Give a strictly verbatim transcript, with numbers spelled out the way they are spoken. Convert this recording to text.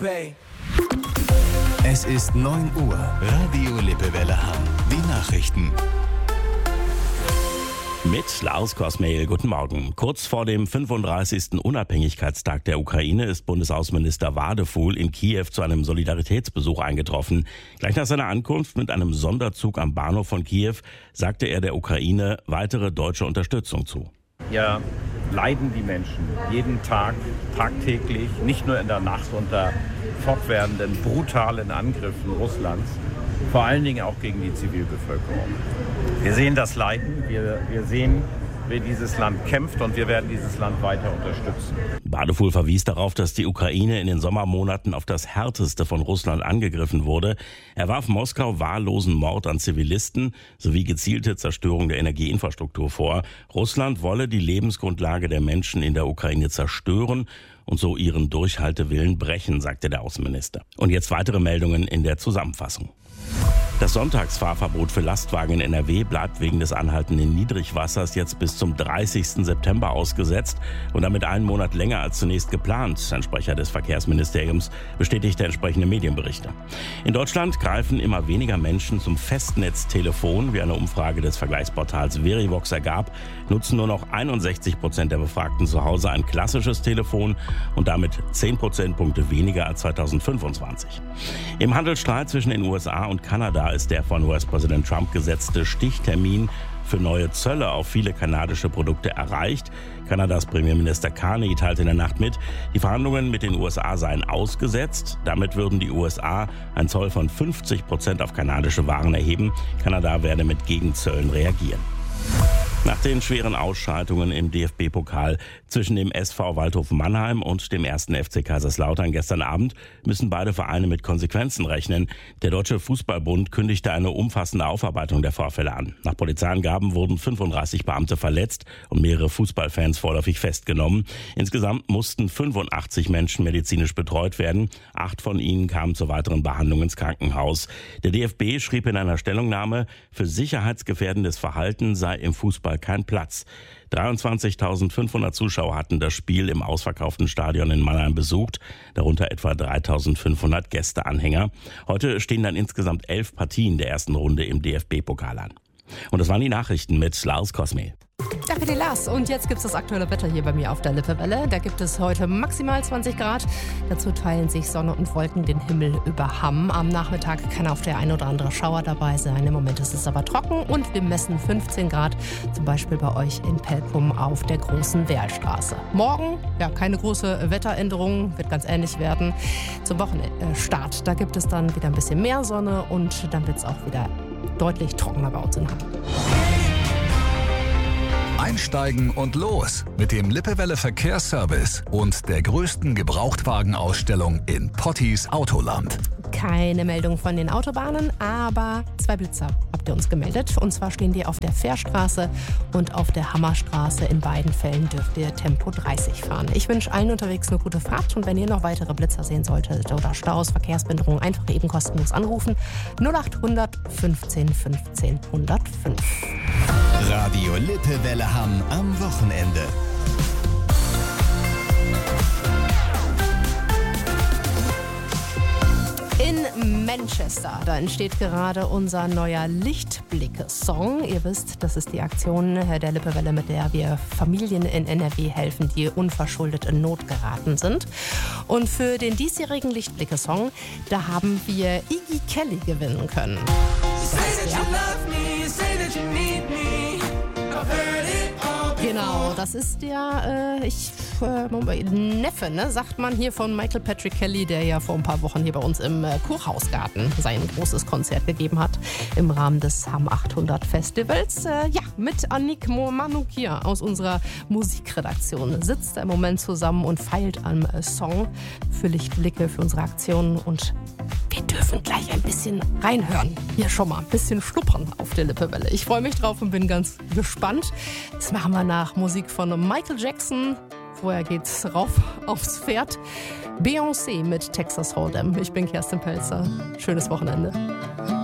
Bay. Es ist neun Uhr. Radio Lippewelle Hamm. Die Nachrichten. Mit Lars Kosmehl, guten Morgen. Kurz vor dem fünfunddreißigsten Unabhängigkeitstag der Ukraine ist Bundesaußenminister Wadefuhl in Kiew zu einem Solidaritätsbesuch eingetroffen. Gleich nach seiner Ankunft mit einem Sonderzug am Bahnhof von Kiew sagte er der Ukraine weitere deutsche Unterstützung zu. Hier leiden die Menschen jeden Tag, tagtäglich, nicht nur in der Nacht unter fortwährenden, brutalen Angriffen Russlands, vor allen Dingen auch gegen die Zivilbevölkerung. Wir sehen das Leiden, wir, wir sehen, wie dieses Land kämpft und wir werden dieses Land weiter unterstützen. Wadefuhl verwies darauf, dass die Ukraine in den Sommermonaten auf das Härteste von Russland angegriffen wurde. Er warf Moskau wahllosen Mord an Zivilisten sowie gezielte Zerstörung der Energieinfrastruktur vor. Russland wolle die Lebensgrundlage der Menschen in der Ukraine zerstören und so ihren Durchhaltewillen brechen, sagte der Außenminister. Und jetzt weitere Meldungen in der Zusammenfassung. Das Sonntagsfahrverbot für Lastwagen in N R W bleibt wegen des anhaltenden Niedrigwassers jetzt bis zum dreißigsten September ausgesetzt und damit einen Monat länger als zunächst geplant. Ein Sprecher des Verkehrsministeriums bestätigte entsprechende Medienberichte. In Deutschland greifen immer weniger Menschen zum Festnetztelefon. Wie eine Umfrage des Vergleichsportals Verivox ergab, nutzen nur noch einundsechzig Prozent der Befragten zu Hause ein klassisches Telefon und damit zehn Prozentpunkte weniger als zweitausendfünfundzwanzig. Im Handelsstreit zwischen den U S A und Kanada ist der von U S-Präsident Trump gesetzte Stichtermin für neue Zölle auf viele kanadische Produkte erreicht. Kanadas Premierminister Carney teilte in der Nacht mit, die Verhandlungen mit den U S A seien ausgesetzt. Damit würden die U S A einen Zoll von fünfzig Prozent auf kanadische Waren erheben. Kanada werde mit Gegenzöllen reagieren. Nach den schweren Ausschreitungen im D F B-Pokal zwischen dem S V Waldhof Mannheim und dem ersten F C Kaiserslautern gestern Abend müssen beide Vereine mit Konsequenzen rechnen. Der Deutsche Fußballbund kündigte eine umfassende Aufarbeitung der Vorfälle an. Nach Polizeiangaben wurden fünfunddreißig Beamte verletzt und mehrere Fußballfans vorläufig festgenommen. Insgesamt mussten fünfundachtzig Menschen medizinisch betreut werden. Acht von ihnen kamen zur weiteren Behandlung ins Krankenhaus. Der D F B schrieb in einer Stellungnahme, für sicherheitsgefährdendes Verhalten sei im Fußball kein Platz. dreiundzwanzigtausendfünfhundert Zuschauer hatten das Spiel im ausverkauften Stadion in Mannheim besucht, darunter etwa dreitausendfünfhundert Gästeanhänger. Heute stehen dann insgesamt elf Partien der ersten Runde im D F B-Pokal an. Und das waren die Nachrichten mit Lars Kosmehl. Danke dir, Lars. Und jetzt gibt es das aktuelle Wetter hier bei mir auf der Lippewelle. Da gibt es heute maximal zwanzig Grad. Dazu teilen sich Sonne und Wolken den Himmel über Hamm. Am Nachmittag kann auf der ein oder andere Schauer dabei sein. Im Moment ist es aber trocken und wir messen fünfzehn Grad, zum Beispiel bei euch in Pelkum auf der großen Wehrstraße. Morgen, ja, keine große Wetteränderung, wird ganz ähnlich werden. Zum Wochenstart, da gibt es dann wieder ein bisschen mehr Sonne und dann wird es auch wieder deutlich trockener bei uns in Hamm. Einsteigen und los mit dem Lippewelle Verkehrsservice und der größten Gebrauchtwagenausstellung in Potties Autoland. Keine Meldung von den Autobahnen, aber zwei Blitzer habt ihr uns gemeldet. Und zwar stehen die auf der Fährstraße und auf der Hammerstraße. In beiden Fällen dürft ihr Tempo dreißig fahren. Ich wünsche allen unterwegs eine gute Fahrt. Und wenn ihr noch weitere Blitzer sehen solltet oder Staus, Verkehrsbehinderungen, einfach eben kostenlos anrufen. null achthundert fünfzehn fünfzehn hundertfünf. Radio Lippewelle Hamm am Wochenende. In Manchester, da entsteht gerade unser neuer Lichtblicke-Song. Ihr wisst, das ist die Aktion der Lippewelle, mit der wir Familien in N R W helfen, die unverschuldet in Not geraten sind. Und für den diesjährigen Lichtblicke-Song, da haben wir Iggy Kelly gewinnen können. Genau, das ist der äh, ich, äh, Neffe, ne, sagt man hier von Michael Patrick Kelly, der ja vor ein paar Wochen hier bei uns im äh, Kurhausgarten sein großes Konzert gegeben hat im Rahmen des Hamm achthundert Festivals. Äh, ja, mit Annick Manoukian aus unserer Musikredaktion sitzt er im Moment zusammen und feilt am äh, Song für Lichtblicke, für unsere Aktionen und wir dürfen gleich ein bisschen reinhören. Hier schon mal ein bisschen schnuppern auf der Lippewelle. Ich freue mich drauf und bin ganz gespannt. Das machen wir nach Musik von Michael Jackson. Vorher geht's rauf aufs Pferd. Beyoncé mit Texas Hold'em. Ich bin Kerstin Pelzer. Schönes Wochenende.